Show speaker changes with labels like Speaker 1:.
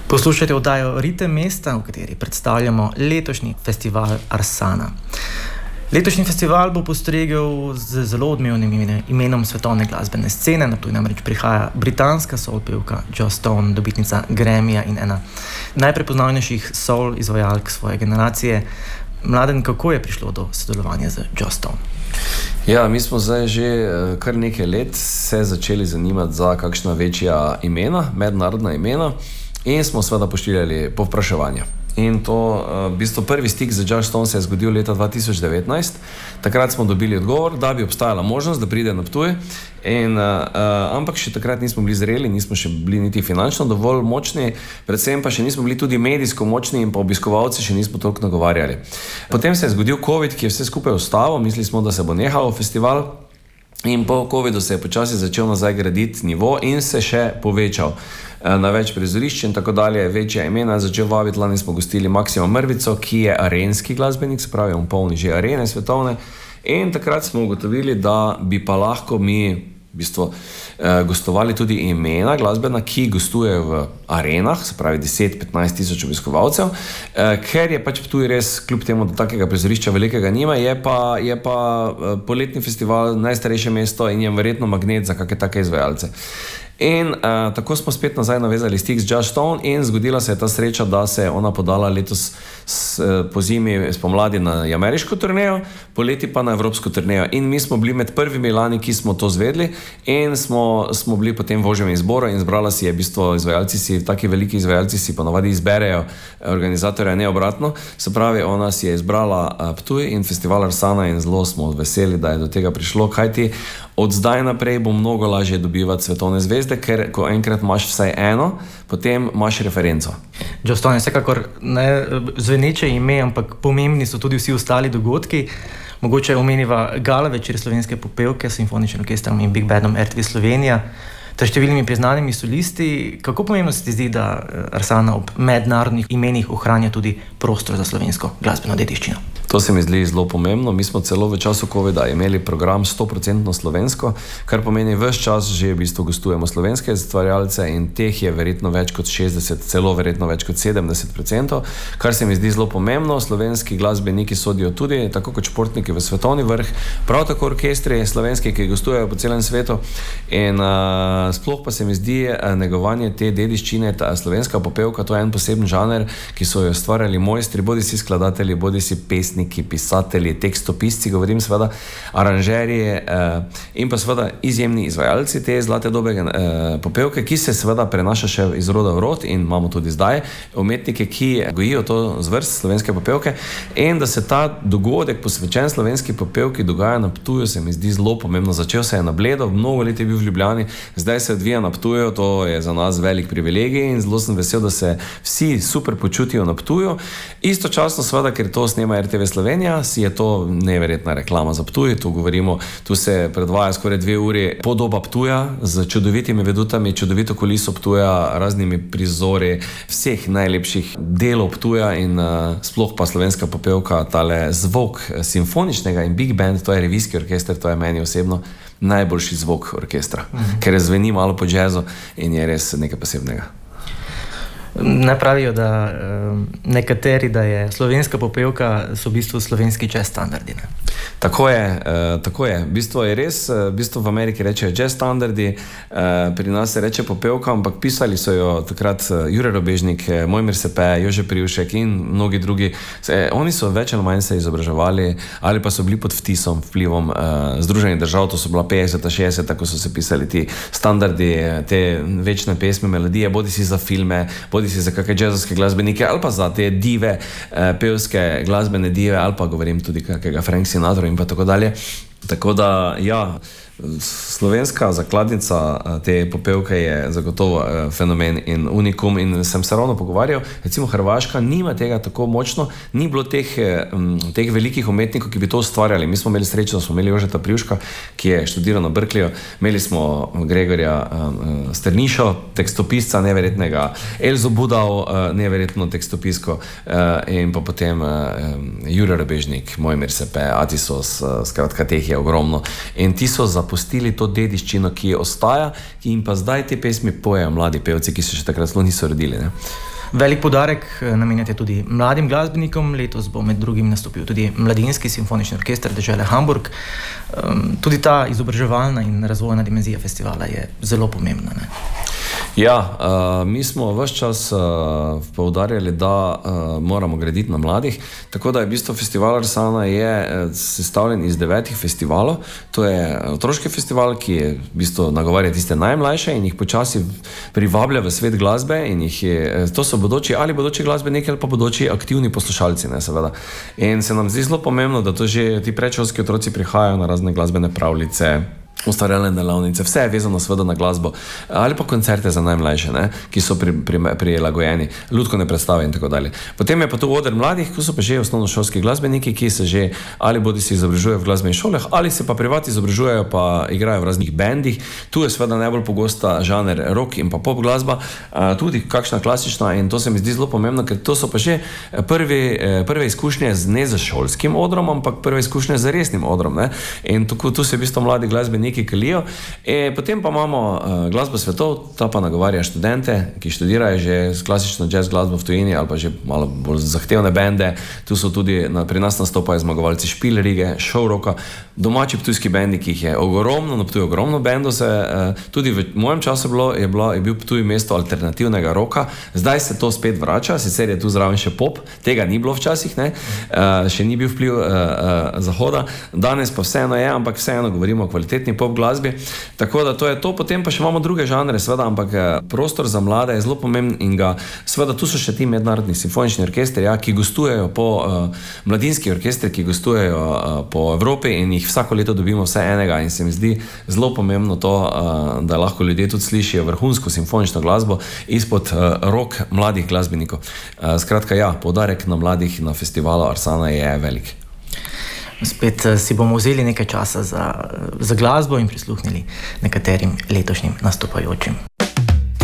Speaker 1: Poslušajte oddajo Ritem mesta, v kateri predstavljamo letošnji festival Arsana. Letošnji festival bo postregel z zelo odmevnim imenom svetovne glasbene scene. Na Ptuj namreč prihaja britanska soul-pevka Jo Stone, dobitnica Grammyja in ena najprepoznavnejših soul izvajalk svoje generacije. Mladen, kako je prišlo do sodelovanja z Jo Stone?
Speaker 2: Ja, mi smo zdaj že kar nekaj let se začeli zanimati za kakšna večja imena, mednarodna imena, in smo seveda pošiljali povpraševanja. In to, v bistvu prvi stik z Jo Stone se je zgodil leta 2019. Takrat smo dobili odgovor, da bi obstajala možnost, da pride na Ptuj, ampak še takrat nismo bili zreli, nismo še bili niti finančno dovolj močni, predvsem pa še nismo bili tudi medijsko močni in pa obiskovalci še nismo toliko nagovarjali. Potem se je zgodil COVID, ki je vse skupaj ustavil, mislili smo, da se bo nehal festival, in po COVIDu se je počasi začel nazaj graditi nivo in se še povečal na več prizorišč in tako dalje, večja imena začel vabiti. Lani smo gostili Maksima Mrvico, ki je arenski glasbenik, se pravi, on polni že arene svetovne, in takrat smo ugotovili, da bi pa lahko mi v bistvu gostovali tudi imena glasbena, ki gostujejo v arenah, se pravi 10-15 tisoč obiskovalcev, ker je pač Ptuj res, kljub temu, da takega prizorišča velikega nima, je pa poletni festival najstarejše mesto in je verjetno magnet za kakšne take izvajalce. In tako smo spet nazaj navezali stik z Jo Stone in zgodila se je ta sreča, da se je ona podala letos po zimi, spomladi na ameriško turnejo, poleti pa na evropsko turnejo. In mi smo bili med prvimi lani, ki smo to zvedli, in smo bili potem v ožjem izboru in zbrala si je v bistvu izvajalci, taki veliki izvajalci si ponavadi izberejo organizatorja, ne obratno. Se pravi, ona si je izbrala Ptuj in festival Arsana in zelo smo veseli, da je do tega prišlo, kajti od zdaj naprej bo mnogo lažje dobivati svetovne zvezde, ker ko enkrat imaš vsaj eno, potem imaš referenco.
Speaker 1: Jo Stone je vsekakor ne zveneče ime, ampak pomembni so tudi vsi ostali dogodki. Mogoče omeniva gala večer slovenske popevke s simfoničnim orkestrom in Big Bandom RTV Slovenija ter številnimi priznanimi solisti. Kako pomembno se ti zdi, da Arsana ob mednarodnih imenih ohranja tudi prostor za slovensko glasbeno dediščino?
Speaker 2: To se mi zdi zelo pomembno. Mi smo celo v času COVID-a imeli program 100% slovensko, kar pomeni ves čas že v bistvu gostujemo slovenske ustvarjalce in teh je verjetno več kot 60, celo verjetno več kot 70%, kar se mi zdi zelo pomembno. Slovenski glasbeniki sodijo tudi, tako kot športniki, v svetovni vrh, prav tako orkestri slovenski, ki gostujejo po celem svetu, in sploh pa se mi zdi negovanje te dediščine, ta slovenska popevka, to je en poseben žanr, ki so jo ustvarjali mojstri, bodi si skladatelji, bodi si pesniki, pisatelji, tekstopisci, govorim seveda, aranžerji in pa seveda izjemni izvajalci te zlate dobe popevke, ki se seveda prenaša še iz roda v rod, in imamo tudi zdaj umetnike, ki gojijo to zvrst slovenske popevke, in da se ta dogodek posvečen slovenski popevki dogaja na Ptuju, se mi zdi zelo pomembno. Začel se je na Bledu, mnogo let je bil v Ljubljani, zdaj se odvija na Ptuju, to je za nas velik privilegij in zelo sem vesel, da se vsi super počutijo na Ptuju. Istočasno seveda, ker to snema RTV Slovenija, si je to neverjetna reklama za Ptuj. Tu se predvaja skoraj 2 uri podoba Ptuja z čudovitimi vedutami, čudovito kuliso Ptuja, raznimi prizori vseh najlepših delov Ptuja in sploh pa slovenska popevka, tale zvok simfoničnega in Big Band, to je revijski orkester, to je meni osebno najboljši zvok orkestra, ker zveni malo po jazzu in je res nekaj posebnega.
Speaker 1: Ne pravijo, da nekateri, da je slovenska popevka so v bistvu slovenski jazz standardi, ne?
Speaker 2: Tako je. V bistvu je res, v bistvu v Ameriki rečejo jazz standardi, pri nas se reče popevka, ampak pisali so jo takrat Jure Robežnik, Mojmir Sepe, Jože Privšek in mnogi drugi. Oni so več ali manj se izobraževali ali pa so bili pod vplivom Združenih držav, to so bila 50-60, tako so se pisali ti standardi, te večne pesmi, melodije, bodi si za filme, bodi si za kakšne jazzovske glasbenike ali pa za te dive, pevske glasbene dive, ali pa govorim tudi kakega Frank Sinatra in pa tako dalje. Tako da, ja, slovenska zakladnica te popevke je zagotovo fenomen in unikum in sem se ravno pogovarjal, recimo Hrvaška nima tega tako močno, ni bilo teh velikih umetnikov, ki bi to ustvarjali. Mi smo imeli srečo, da smo imeli Jožeta Privška, ki je študiral na Berkeleyju, imeli smo Gregorja Strnišo, tekstopisca neverjetnega, Elzo Budal, neverjetno tekstopisko, in pa potem Jure Robežnik, Mojmir Sepe, Atisos, skratka teh je ogromno. In ti so zapustili to dediščino, ki ostaja, in pa zdaj te pesmi pojejo mladi pevci, ki se še takrat zelo niso rodili, ne?
Speaker 1: Velik poudarek namenjate tudi mladim glasbenikom. Letos bo med drugim nastopil tudi Mladinski simfonični orkester dežele Hamburg. Tudi ta izobraževalna in razvojna dimenzija festivala je zelo pomembna, ne?
Speaker 2: Ja, mi smo ves čas poudarjali, da moramo graditi na mladih, tako da je v bistvu festival Arsana je sestavljen iz 9 festivalov. To je otroški festival, ki je v bistvu nagovarja tiste najmlajše in jih počasi privablja v svet glasbe in to so bodoči glasbeniki ali pa bodoči aktivni poslušalci, ne, seveda. In se nam zdi zelo pomembno, da to že ti predšolski otroci prihajajo na razne glasbene pravljice, ustvarjalne delavnice, vse je vezano seveda na glasbo, ali pa koncerte za najmlajše, ne, ki so prilagojeni, lutkovne predstave in tako dalje. Potem je pa tu oder mladih, ko so pa že osnovnošolski glasbeniki, ki se že ali bodi si izobražujejo v glasbenih šolah, ali se pa privat izobražujejo pa igrajo v raznih bendih. Tu je seveda najbolj pogosta žanr rock in pa pop glasba, tudi kakšna klasična, in to se mi zdi zelo pomembno, ker to so pa že prve izkušnje ne z šolskim odrom, ampak prve izkušnje z resnim odrom, ne. In tu se v bistvu mladi glasbeniki kalijo. Potem pa imamo glasbo svetov, ta pa nagovarja študente, ki študirajo že klasično jazz glasbo v tujini ali pa že malo bolj zahtevne bende. Tu so tudi pri nas nastopajo zmagovalci Špilrige, Šovroka, domači ptujski bendi, ki jih je ogromno, na Ptuju ogromno bendov tudi v mojem času je bil Ptuj mesto alternativnega roka. Zdaj se to spet vrača, sicer je tu zraven še pop, tega ni bilo včasih, ne, še ni bil vpliv zahoda, danes pa vseeno je, ampak vseeno govorimo o kvalitetni pop glasbi, tako da to je to. Potem pa še imamo druge žanre, seveda, ampak prostor za mlade je zelo pomemben in seveda tu so še ti mednarodni simfonični orkestri, ki gostujejo mladinski orkestri, ki gostujejo po Evropi in jih vsako leto dobimo vse enega in se mi zdi zelo pomembno to, da lahko ljudje tudi slišijo vrhunsko simfonično glasbo izpod rok mladih glasbenikov. Skratka, ja, poudarek na mladih na festivalu Arsana je velik.
Speaker 1: Spet si bomo vzeli nekaj časa za glasbo in prisluhnili nekaterim letošnjim nastopajočim.